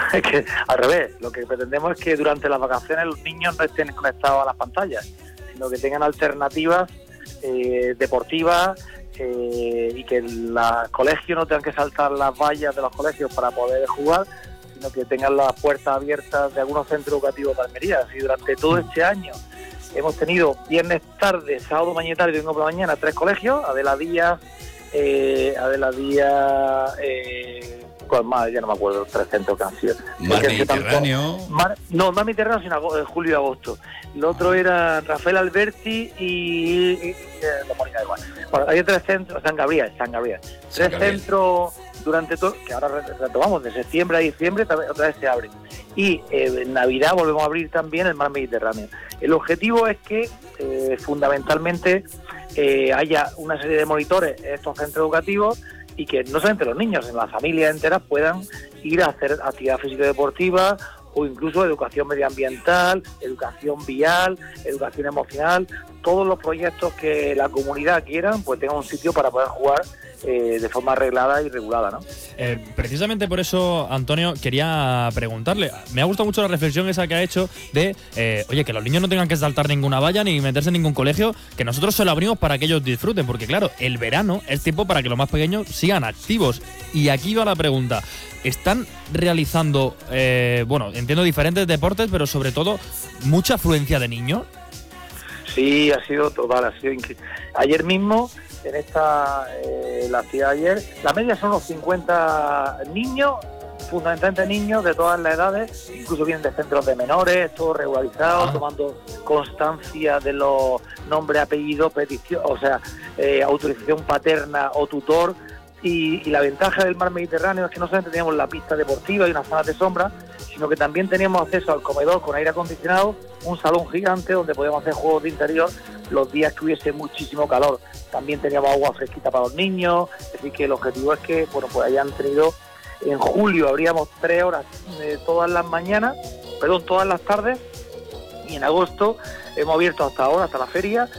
es que al revés, lo que pretendemos es que durante las vacaciones los niños no estén conectados a las pantallas, sino que tengan alternativas deportivas, y que los colegios no tengan que saltar las vallas de los colegios para poder jugar, sino que tengan las puertas abiertas de algunos centros educativos de Almería. Así durante todo este año hemos tenido viernes tarde, sábado mañana y tarde y domingo por la mañana 3 colegios, Adela Díaz, ¿cuál más? Ya no me acuerdo, 3 centros que han sido. Mar Mediterráneo. No, Mar Mediterráneo, sino julio y agosto. El otro era Rafael Alberti y la Molina de Igual. Bueno, hay 3 centros, San Gabriel. 3 centros durante todo, que ahora retomamos, de septiembre a diciembre otra vez se abren. Y en Navidad volvemos a abrir también el Mar Mediterráneo. El objetivo es que fundamentalmente haya una serie de monitores en estos centros educativos y que no solamente los niños, sino las familias enteras puedan ir a hacer actividad física y deportiva o incluso educación medioambiental, educación vial, educación emocional, todos los proyectos que la comunidad quieran, pues tengan un sitio para poder jugar de forma arreglada y regulada, ¿no? Precisamente por eso, Antonio, quería preguntarle, me ha gustado mucho la reflexión esa que ha hecho de, oye, que los niños no tengan que saltar ninguna valla ni meterse en ningún colegio, que nosotros se lo abrimos para que ellos disfruten, porque claro, el verano es tiempo para que los más pequeños sigan activos. Y aquí va la pregunta, ¿están realizando, entiendo diferentes deportes, pero sobre todo mucha afluencia de niños? Sí, ha sido total, ha sido increíble. Ayer mismo, en la actividad de ayer, la media son unos 50 niños, fundamentalmente niños de todas las edades, incluso vienen de centros de menores, todos regularizados, tomando constancia de los nombres, apellidos, petición, autorización paterna o tutor. Y la ventaja del Mar Mediterráneo es que no solamente teníamos la pista deportiva y unas zonas de sombra, sino que también teníamos acceso al comedor con aire acondicionado, un salón gigante donde podíamos hacer juegos de interior los días que hubiese muchísimo calor. También teníamos agua fresquita para los niños, es decir que el objetivo es que pues hayan tenido, en julio abríamos 3 horas todas las tardes, y en agosto hemos abierto hasta ahora, hasta la feria,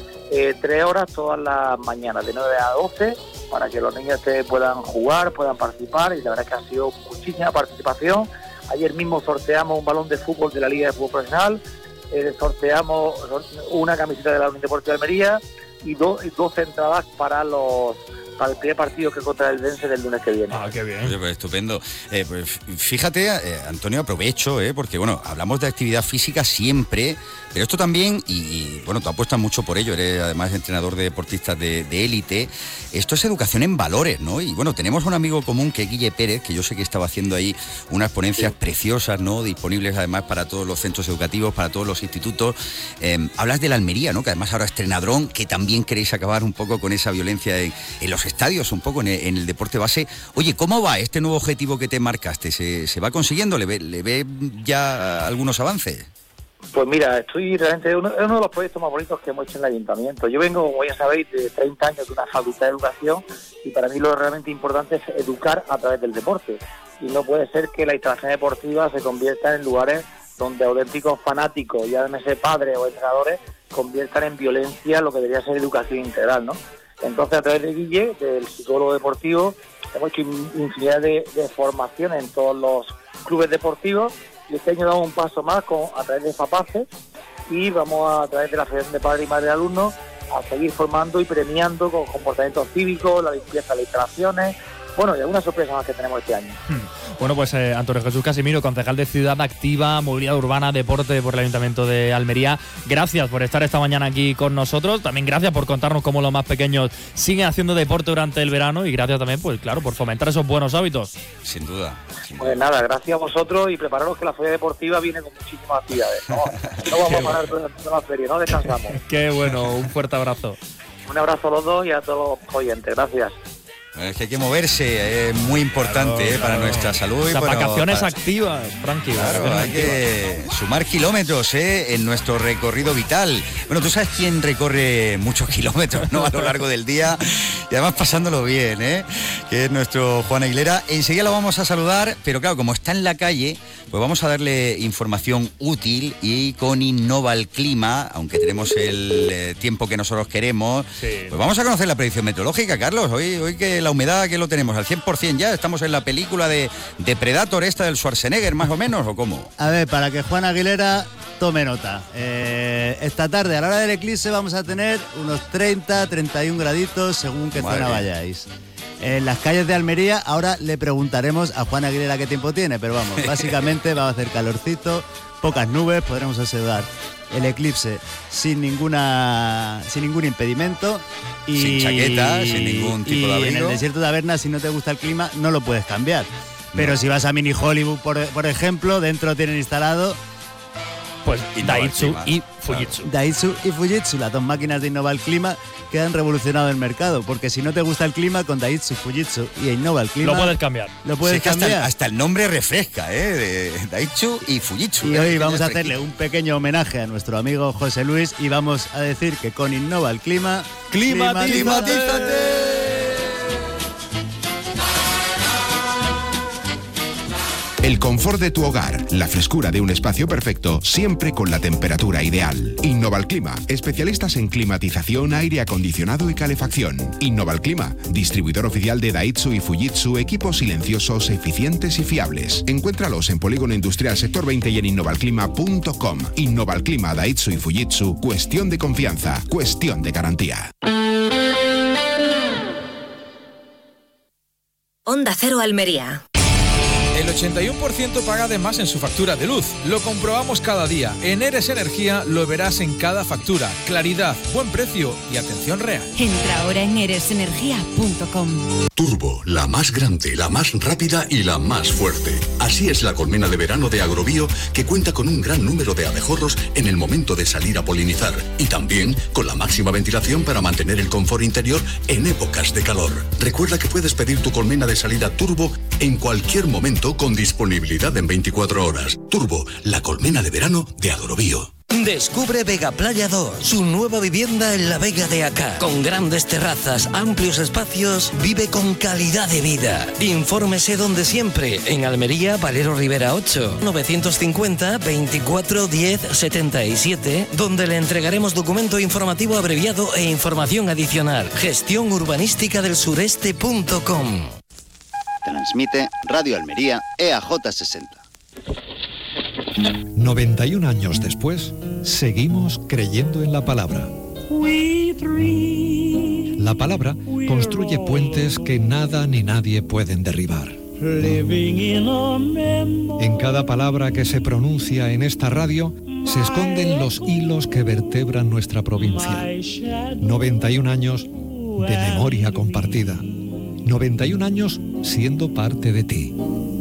3 horas todas las mañanas, de 9 a 12, para que los niños puedan jugar, puedan participar, y la verdad es que ha sido muchísima participación. Ayer mismo sorteamos un balón de fútbol de la Liga de Fútbol Profesional, sorteamos una camiseta de la Unión Deportiva de Almería y 12 entradas para el primer partido que contra el Dense del lunes que viene. Ah, qué bien. Oye, pues estupendo. Pues fíjate, Antonio, aprovecho, porque bueno, hablamos de actividad física siempre, pero esto también, y bueno, tú apuestas mucho por ello, eres además entrenador de deportistas de élite, esto es educación en valores, ¿no? Y bueno, tenemos un amigo común que es Guille Pérez, que yo sé que estaba haciendo ahí unas ponencias preciosas, ¿no? Disponibles además para todos los centros educativos, para todos los institutos. Hablas de la Almería, ¿no? Que además ahora es Trenadrón, que también queréis acabar un poco con esa violencia en los estadios, un poco en el deporte base. Oye, ¿cómo va este nuevo objetivo que te marcaste? ¿Se va consiguiendo? ¿Le ve ya algunos avances? Pues mira, estoy realmente, es uno de los proyectos más bonitos que hemos hecho en el Ayuntamiento. Yo vengo, como ya sabéis, de 30 años de una facultad de educación, y para mí lo realmente importante es educar a través del deporte. Y no puede ser que la instalación deportiva se convierta en lugares donde auténticos fanáticos, ya llámese padres o entrenadores, conviertan en violencia lo que debería ser educación integral, ¿no? Entonces, a través de Guille, del psicólogo deportivo, hemos hecho infinidad de formaciones en todos los clubes deportivos, y este año damos un paso más a través de FAPACE, y vamos a través de la Federación de Padres y Madres de Alumnos a seguir formando y premiando con comportamientos cívicos, la limpieza de las instalaciones, bueno, y algunas sorpresas más que tenemos este año. Bueno, pues Antonio Jesús Casimiro, concejal de Ciudad Activa, Movilidad Urbana, Deporte por el Ayuntamiento de Almería, gracias por estar esta mañana aquí con nosotros, también gracias por contarnos cómo los más pequeños siguen haciendo deporte durante el verano, y gracias también, pues claro, por fomentar esos buenos hábitos. Sin duda. Pues nada, gracias a vosotros, y prepararos que la feria deportiva viene con muchísimas actividades. No vamos a parar durante la feria, no descansamos. Qué bueno, un fuerte abrazo. Un abrazo a los dos y a todos los oyentes, gracias. Es que hay que moverse, es muy importante para nuestra salud. Las vacaciones activas, Frankie. Claro, hay que sumar kilómetros en nuestro recorrido vital. Bueno, tú sabes quién recorre muchos kilómetros, ¿no? A lo largo del día, y además pasándolo bien, que es nuestro Juan Aguilera. Enseguida lo vamos a saludar, pero claro, como está en la calle, Pues vamos a darle información útil y con Innova el Clima, aunque tenemos el tiempo que nosotros queremos, pues vamos a conocer la predicción meteorológica, Carlos. Hoy que la humedad que lo tenemos al 100% ya, estamos en la película de Predator esta del Schwarzenegger, más o menos, ¿o cómo? A ver, para que Juan Aguilera tome nota. Esta tarde, a la hora del eclipse, vamos a tener unos 30-31 graditos según qué zona vayáis. En las calles de Almería, ahora le preguntaremos a Juan Aguilera qué tiempo tiene, pero vamos, básicamente va a hacer calorcito, pocas nubes, podremos observar el eclipse sin ningún impedimento y sin chaqueta, sin ningún tipo de abrigo. En el desierto de Averna, si no te gusta el clima, no lo puedes cambiar. Pero si vas a Mini Hollywood, por ejemplo, dentro tienen instalado pues Daihatsu y Fujitsu. Daihatsu y Fujitsu, las dos máquinas de Innova el Clima que han revolucionado el mercado. Porque si no te gusta el clima, con Daihatsu, Fujitsu y Innova el Clima lo puedes cambiar. Lo puedes cambiar. Hasta el nombre refresca, de Daihatsu y Fujitsu. Y hoy vamos a hacerle un pequeño homenaje a nuestro amigo José Luis y vamos a decir que con Innova el Clima, ¡climatízate! El confort de tu hogar, la frescura de un espacio perfecto, siempre con la temperatura ideal. Innova el Clima, especialistas en climatización, aire acondicionado y calefacción. Innova el Clima, distribuidor oficial de Daihatsu y Fujitsu, equipos silenciosos, eficientes y fiables. Encuéntralos en Polígono Industrial Sector 20 y en innovalclima.com. Innova el Clima, Daihatsu y Fujitsu, cuestión de confianza, cuestión de garantía. Onda Cero Almería. El 81% paga de más en su factura de luz. Lo comprobamos cada día. En Eres Energía lo verás en cada factura. Claridad, buen precio y atención real. Entra ahora en eresenergia.com. Turbo, la más grande, la más rápida y la más fuerte. Así es la colmena de verano de Agrobio, que cuenta con un gran número de abejorros en el momento de salir a polinizar. Y también con la máxima ventilación para mantener el confort interior en épocas de calor. Recuerda que puedes pedir tu colmena de salida Turbo en cualquier momento con disponibilidad en 24 horas. Turbo, la colmena de verano de Agrobio. Descubre Vega Playa 2, su nueva vivienda en la Vega de Acá. Con grandes terrazas, amplios espacios, vive con calidad de vida. Infórmese donde siempre, en Almería, Valero Rivera 8, 950 24 10 77, donde le entregaremos documento informativo abreviado e información adicional. Gestión urbanística del sureste.com. Transmite Radio Almería EAJ 60. 91 años después, seguimos creyendo en la palabra. La palabra construye puentes que nada ni nadie pueden derribar. En cada palabra que se pronuncia en esta radio, se esconden los hilos que vertebran nuestra provincia. 91 años de memoria compartida. 91 años siendo parte de ti.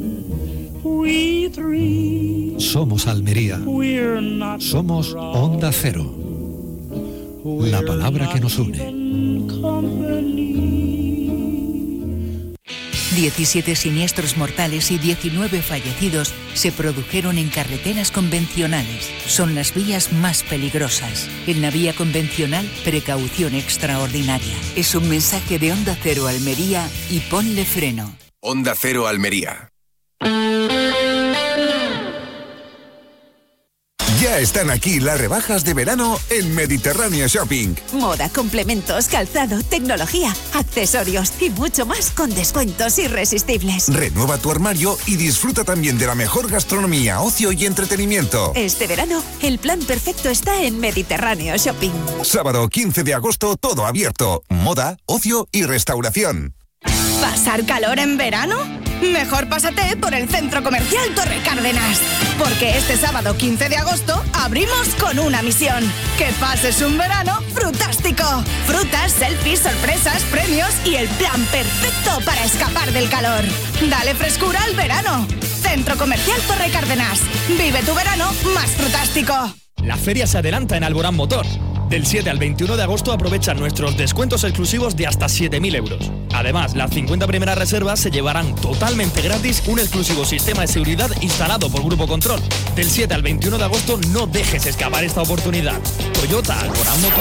Somos Almería. Somos Onda Cero. La palabra que nos une. 17 siniestros mortales y 19 fallecidos se produjeron en carreteras convencionales. Son las vías más peligrosas. En la vía convencional, precaución extraordinaria. Es un mensaje de Onda Cero Almería y ponle freno. Onda Cero Almería. Ya están aquí las rebajas de verano en Mediterráneo Shopping. Moda, complementos, calzado, tecnología, accesorios y mucho más con descuentos irresistibles. Renueva tu armario y disfruta también de la mejor gastronomía, ocio y entretenimiento. Este verano, el plan perfecto está en Mediterráneo Shopping. Sábado 15 de agosto, todo abierto. Moda, ocio y restauración. ¿Pasar calor en verano? Mejor pásate por el Centro Comercial Torre Cárdenas. Porque este sábado 15 de agosto abrimos con una misión. Que pases un verano frutástico. Frutas, selfies, sorpresas, premios y el plan perfecto para escapar del calor. Dale frescura al verano. Centro Comercial Torre Cárdenas. Vive tu verano más frutástico. La feria se adelanta en Alborán Motor. Del 7 al 21 de agosto aprovecha nuestros descuentos exclusivos de hasta 7.000 euros. Además, las 50 primeras reservas se llevarán totalmente gratis un exclusivo sistema de seguridad instalado por Grupo Control. Del 7 al 21 de agosto no dejes escapar esta oportunidad. Toyota Alborán Motor.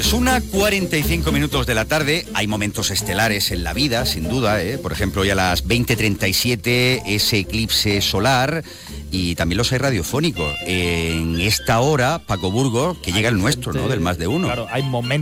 Pues 1:45 de la tarde. Hay momentos estelares en la vida, sin duda, ¿eh? Por ejemplo, hoy a las 20:37 ese eclipse solar, y también los hay radiofónicos. En esta hora, Paco Burgos, que llega el nuestro, ¿no? Del Más de Uno. Claro, hay momentos